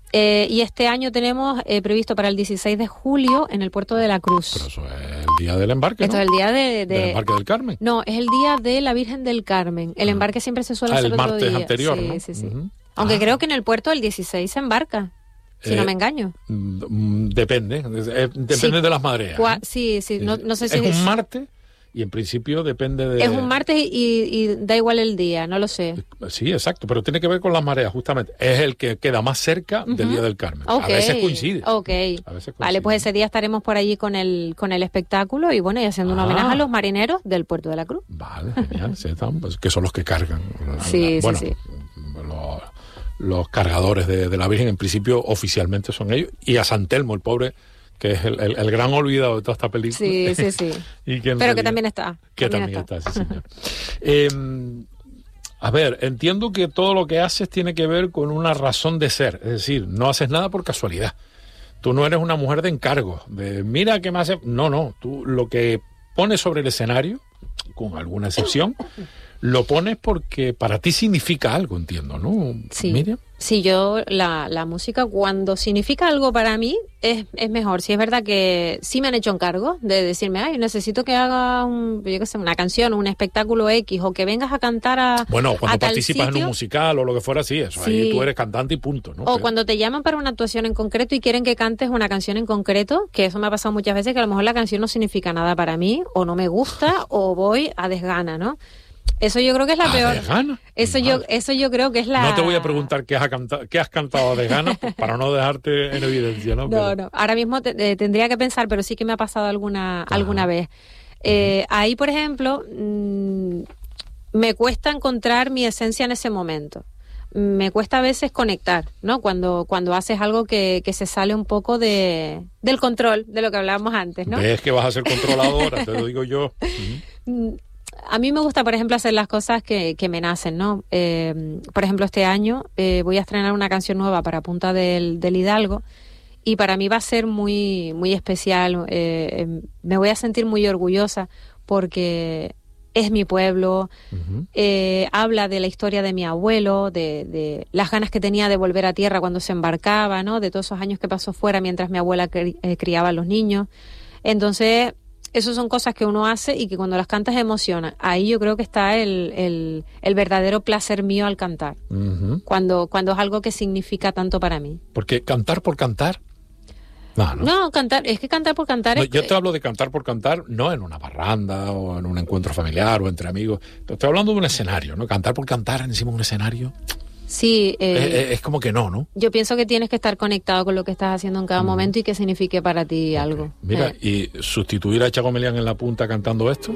Y este año tenemos previsto para el 16 de julio en el Puerto de la Cruz. Pero eso es el día del embarque, Esto ¿no? es el día del embarque del Carmen. No, es el día de la Virgen del Carmen. El embarque siempre se suele hacer el otro martes día. anterior, sí, ¿no? Sí. Uh-huh. Aunque creo que en el puerto el 16 se embarca, si no me engaño. Depende de las mareas. Sí, no sé si es un martes. Y en principio depende de... Es un martes y da igual el día, no lo sé. Sí, exacto, pero tiene que ver con las mareas, justamente. Es el que queda más cerca del Día del Carmen. Okay. A veces coincide. Vale, pues ese día estaremos por allí con el espectáculo y bueno, y haciendo un homenaje a los marineros del Puerto de la Cruz. Vale, genial. Pues, que son los que cargan. Sí. Los cargadores de la Virgen, en principio, oficialmente son ellos. Y a San Telmo, el pobre... que es el gran olvidado de toda esta película. Sí. Y que pero que también está. Que también está, sí, señor. A ver, entiendo que todo lo que haces tiene que ver con una razón de ser. Es decir, no haces nada por casualidad. Tú no eres una mujer de encargo, de mira qué me hace... No, tú lo que pones sobre el escenario, con alguna excepción, lo pones porque para ti significa algo, entiendo, ¿no? Sí. Miriam. Sí, yo la música cuando significa algo para mí es mejor. Sí, es verdad que sí me han hecho encargo de decirme, necesito que haga una canción, un espectáculo X, o que vengas a cantar a Bueno, cuando participas sitio. En un musical o lo que fuera, sí, eso. Sí. Ahí tú eres cantante y punto, ¿no? O cuando te llaman para una actuación en concreto y quieren que cantes una canción en concreto, que eso me ha pasado muchas veces, que a lo mejor la canción no significa nada para mí, o no me gusta, o voy a desgana, ¿no? Eso yo creo que es la peor. Eso yo creo que es la... No te voy a preguntar qué has cantado de gana para no dejarte en evidencia, ¿no? No. Ahora mismo tendría que pensar, pero sí que me ha pasado alguna vez. Ahí, por ejemplo, me cuesta encontrar mi esencia en ese momento. Me cuesta a veces conectar, ¿no? Cuando haces algo que se sale un poco del control, de lo que hablábamos antes, ¿no? Ves que vas a ser controladora, te lo digo yo. A mí me gusta, por ejemplo, hacer las cosas que me nacen, ¿no? Por ejemplo, este año voy a estrenar una canción nueva para Punta del Hidalgo y para mí va a ser muy, muy especial. Me voy a sentir muy orgullosa porque es mi pueblo, habla de la historia de mi abuelo, de las ganas que tenía de volver a tierra cuando se embarcaba, ¿no? De todos esos años que pasó fuera mientras mi abuela criaba a los niños. Entonces... Esas son cosas que uno hace y que cuando las cantas emocionan. Ahí yo creo que está el verdadero placer mío al cantar. Cuando es algo que significa tanto para mí. Porque cantar por cantar... No, cantar por cantar es... Yo te hablo de cantar por cantar, no en una barranda o en un encuentro familiar o entre amigos. Te estoy hablando de un escenario, ¿no? Cantar por cantar encima de un escenario... Sí. Es como que no. Yo pienso que tienes que estar conectado con lo que estás haciendo en cada momento y que signifique para ti algo. Mira, y sustituir a Chago Melián en la punta cantando esto,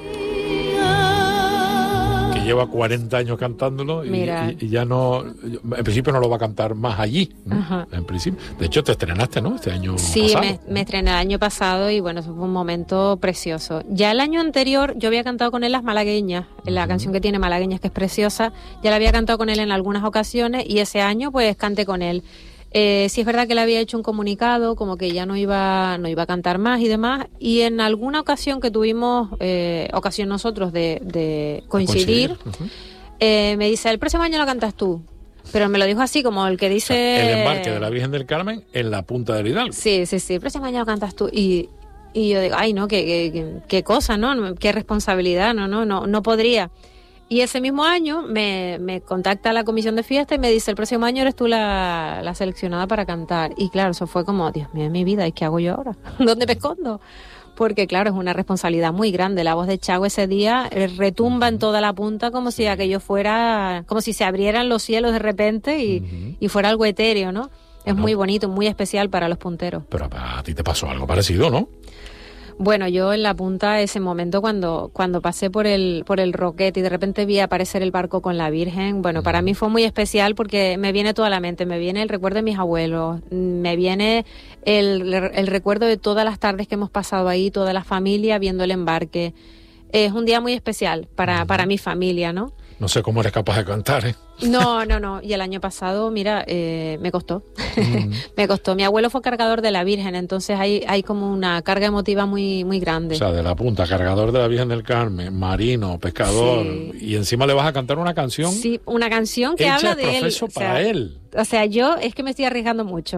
que lleva 40 años cantándolo y ya no, en principio no lo va a cantar más allí, ¿no? En principio. De hecho, te estrenaste, ¿no? Este año sí, pasado. me estrené el año pasado y bueno, eso fue un momento precioso. Ya el año anterior yo había cantado con él Las Malagueñas, la canción que tiene Malagueñas, que es preciosa, ya la había cantado con él en algunas ocasiones y ese año pues canté con él. Sí es verdad que le había hecho un comunicado como que ya no iba a cantar más y demás, y en alguna ocasión que tuvimos ocasión nosotros de coincidir, me dice, el próximo año lo cantas tú. Pero me lo dijo así, como el que dice... O sea, el embarque de la Virgen del Carmen en la Punta del Hidalgo. Sí, el próximo año lo cantas tú. Y yo digo, ay, no, qué cosa, ¿no? Qué responsabilidad, no podría. Y ese mismo año me contacta la comisión de fiesta y me dice, el próximo año eres tú la seleccionada para cantar. Y claro, eso fue como, Dios mío, mi vida, ¿y qué hago yo ahora? ¿Dónde me escondo? Porque claro, es una responsabilidad muy grande. La voz de Chago ese día retumba en toda la punta como si aquello fuera, como si se abrieran los cielos de repente y fuera algo etéreo, ¿no? Es muy bonito, muy especial para los punteros. Pero a ti te pasó algo parecido, ¿no? Bueno, yo en la punta, ese momento cuando pasé por el Roquete y de repente vi aparecer el barco con la Virgen, bueno, para mí fue muy especial porque me viene toda la mente, me viene el recuerdo de mis abuelos, me viene el recuerdo de todas las tardes que hemos pasado ahí, toda la familia viendo el embarque. Es un día muy especial para mi familia, ¿no? No sé cómo eres capaz de cantar, ¿eh? No. Y el año pasado, mira, me costó. Me costó. Mi abuelo fue cargador de la Virgen, entonces hay como una carga emotiva muy, muy grande. O sea, de la punta, cargador de la Virgen del Carmen, marino, pescador, y encima le vas a cantar una canción. Sí, una canción que habla de él. Para él. O sea, yo es que me estoy arriesgando mucho.